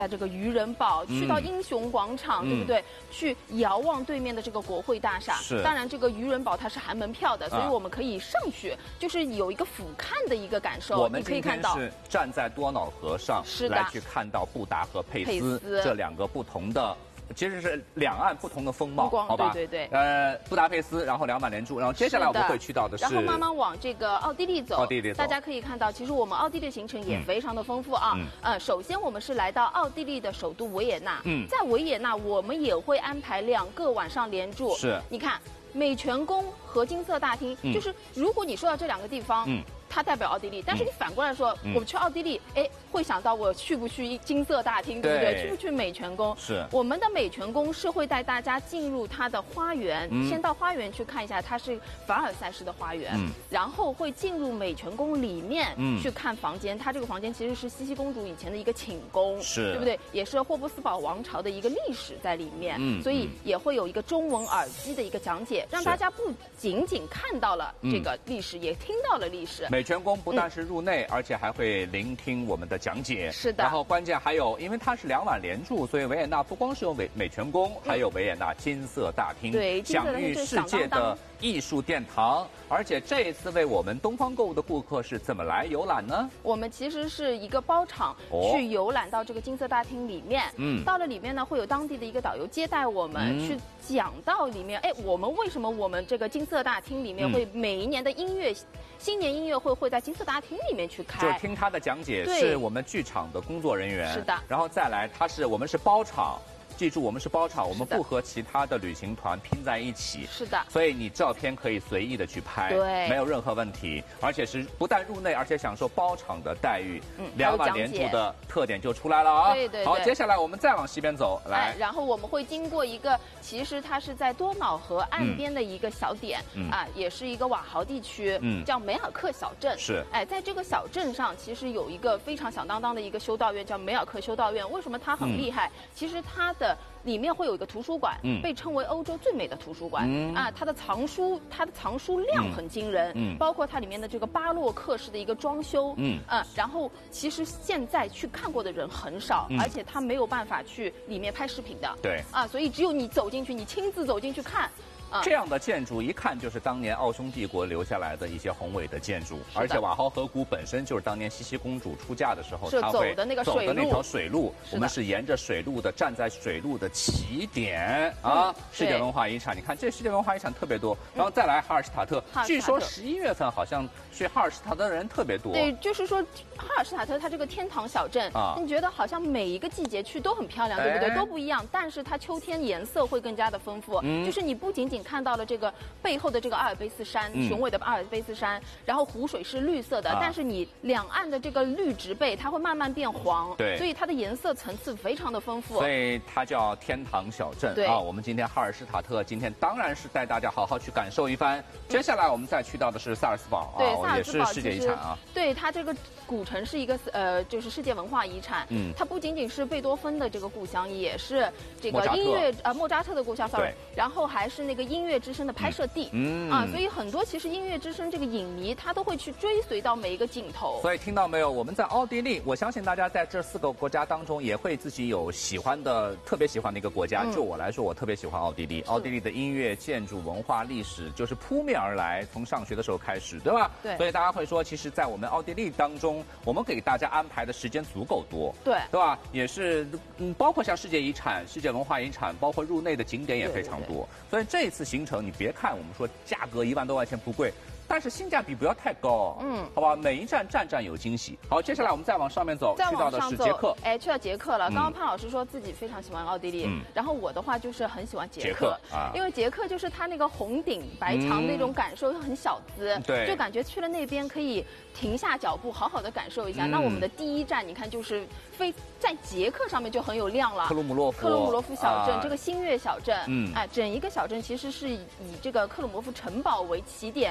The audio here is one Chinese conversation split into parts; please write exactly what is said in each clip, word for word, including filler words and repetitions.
在这个渔人堡，去到英雄广场，嗯、对不对？去遥望对面的这个国会大厦。 是。 当然，这个渔人堡它是含门票的，所以我们可以上去，就是有一个俯瞰的一个感受。 我们你可以看到是站在多瑙河上， 是的， 来去看到布达和佩斯, 佩斯这两个不同的。其实是两岸不同的风貌，好吧？ 对对对。 呃，布达佩斯，然后两马连珠，然后接下来我们会去到的是， 然后慢慢往这个奥地利走。 奥地利走。 大家可以看到，其实我们奥地利行程也非常的丰富啊。嗯。呃，首先我们是来到奥地利的首都维也纳。嗯。在维也纳，我们也会安排两个晚上连住。 是。 你看，美泉宫和金色大厅，嗯、就是如果你说到这两个地方，嗯。它代表奥地利，但是你反过来说，嗯、我去奥地利，哎，会想到我去不去金色大厅，对不对？去不去美泉宫？ 是。 我们的美泉宫是会带大家进入它的花园，嗯、先到花园去看一下，它是凡尔赛式的花园，嗯、然后会进入美泉宫里面、嗯、去看房间。它这个房间其实是茜茜公主以前的一个寝宫， 是， 对不对？也是霍布斯堡王朝的一个历史在里面，嗯、所以也会有一个中文耳机的一个讲解，让大家不仅仅看到了这个历史，也听到了历史。 美泉宫不但是入内，而且还会聆听我们的讲解。 是的。 然后关键还有，因为它是两晚连住，所以维也纳不光是有美美泉宫，还有维也纳金色大厅， 对， 享誉世界的艺术殿堂。而且这一次为我们东方购物的顾客是怎么来游览呢？ 我们其实是一个包场、哦、去游览到这个金色大厅里面。嗯。到了里面呢，会有当地的一个导游接待我们，嗯、去讲到里面。哎，我们为什么我们这个金色大厅里面会每一年的音乐、嗯、新年音乐会会在金色大厅里面去开？ 就听他的讲解，是我们剧场的工作人员。 是的。 然后再来，他是我们是包场。记住，我们是包场，我们不和其他的旅行团拼在一起。 是的。 所以你照片可以随意的去拍， 对， 没有任何问题。而且是不但入内，而且享受包场的待遇。嗯，两晚连住的特点就出来了啊！ 对对对。 好，接下来我们再往西边走，来、 哎。然后我们会经过一个，其实它是在多瑙河岸边的一个小点，嗯、啊，也是一个瓦豪地区，嗯，叫梅尔克小镇。 是。 哎，在这个小镇上，其实有一个非常响当当的一个修道院，叫梅尔克修道院。为什么它很厉害？嗯、其实它的里面会有一个图书馆，嗯、被称为欧洲最美的图书馆。嗯、啊，它的藏书，它的藏书量很惊人，嗯、包括它里面的这个巴洛克式的一个装修，嗯，啊，然后其实现在去看过的人很少，嗯、而且它没有办法去里面拍视频的， 对， 啊，所以只有你走进去，你亲自走进去看。 这样的建筑一看就是当年奥匈帝国留下来的一些宏伟的建筑，而且瓦豪河谷本身就是当年茜茜公主出嫁的时候，她会走的那个走的那条水路，我们是沿着水路的，站在水路的起点啊，世界文化遗产。你看这世界文化遗产特别多，然后再来哈尔施塔特，据说十一月份好像去哈尔施塔特的人特别多。 对，就是说哈尔施塔特它这个天堂小镇啊，你觉得好像每一个季节去都很漂亮，对不对？都不一样，但是它秋天颜色会更加的丰富，就是你不仅仅看到了这个背后的这个阿尔卑斯山，嗯、雄伟的阿尔卑斯山，然后湖水是绿色的，啊、但是你两岸的这个绿植被它会慢慢变黄， 对， 所以它的颜色层次非常的丰富， 所以它叫天堂小镇啊。我们今天哈尔施塔特今天当然是带大家好好去感受一番。嗯、接下来我们再去到的是萨尔斯堡啊， 对， 也是世界遗产啊。 对，它这个古城是一个呃，就是世界文化遗产。嗯，它不仅仅是贝多芬的这个故乡，也是这个音乐呃莫扎特的故乡 ，sorry， 然后还是那个音乐之声的拍摄地。嗯，啊，所以很多其实音乐之声这个影迷他都会去追随到每一个镜头。 所以听到没有？我们在奥地利，我相信大家在这四个国家当中也会自己有喜欢的、特别喜欢的一个国家。嗯、就我来说，我特别喜欢奥地利。奥地利的音乐、建筑、文化、历史就是扑面而来，从上学的时候开始，对吧？ 对。 所以大家会说，其实，在我们奥地利当中，我们给大家安排的时间足够多， 对， 对吧？也是，嗯，包括像世界遗产、世界文化遗产，包括入内的景点也非常多。对对对，所以这一次行程，你别看我们说价格一万多块钱不贵，但是性价比不要太高，嗯，好吧，每一站站站有惊喜。好，接下来我们再往上面走，去到的是捷克， 哎，去到捷克了。刚刚潘老师说自己非常喜欢奥地利，嗯、然后我的话就是很喜欢捷克，捷克啊、因为捷克就是它那个红顶白墙那种感受很小资，嗯、对，就感觉去了那边可以停下脚步，好好的感受一下。嗯、那我们的第一站，你看就是飞在捷克上面就很有亮了， 克鲁姆洛夫， 克鲁姆洛夫小镇，啊、这个新月小镇，嗯，哎，整一个小镇其实是以这个克鲁姆洛夫城堡为起点，然后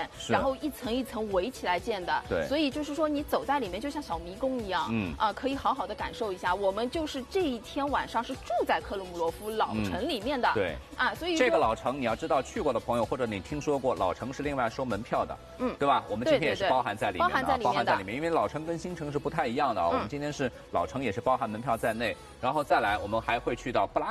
后一层一层围起来建的。 对， 所以就是说你走在里面就像小迷宫一样，嗯啊，可以好好的感受一下。我们就是这一天晚上是住在克鲁姆罗夫老城里面的， 嗯、对啊，所以这个老城你要知道，去过的朋友或者你听说过，老城是另外收门票的，嗯，对吧？我们今天也是包含在里面的， 包含在里面， 包含在里面，因为老城跟新城是不太一样的啊。嗯、我们今天是老城也是包含门票在内，然后再来我们还会去到布拉。